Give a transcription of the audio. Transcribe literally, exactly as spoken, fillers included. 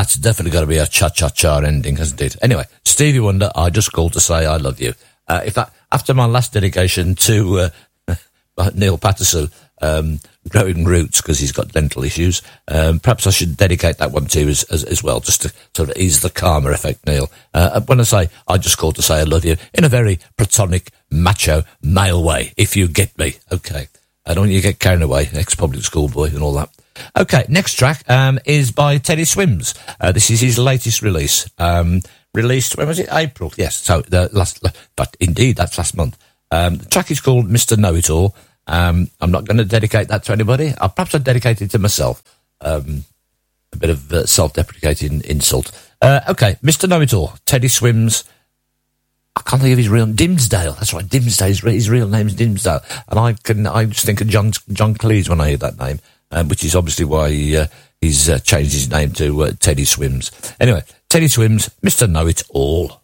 that's definitely got to be a cha-cha-cha ending, hasn't it? Anyway, Stevie Wonder, I just called to say I love you. Uh, in fact, after my last dedication to uh, Neil Patterson, um, growing roots because he's got dental issues, um, perhaps I should dedicate that one to you as, as, as well, just to sort of ease the karma effect, Neil. Uh, when I say I just called to say I love you, in a very platonic, macho, male way, if you get me. Okay. I don't want you to get carried away, ex-public school boy and all that. Okay, next track um, is by Teddy Swims. Uh, this is his latest release. Um, released, when was it? April. Yes, so the last, but indeed, that's last month. Um, the track is called Mister Know-It-All. Um, I'm not going to dedicate that to anybody. I'll perhaps I'll dedicate it to myself. Um, a bit of uh, self-deprecating insult. Uh, okay, Mister Know-It-All, Teddy Swims. I can't think of his real Dimsdale. That's right, Dimsdale. His, his real name's Dimsdale, and I can I just think of John John Cleese when I hear that name, um, which is obviously why he, uh, he's uh, changed his name to uh, Teddy Swims. Anyway, Teddy Swims, Mister Know-It-All.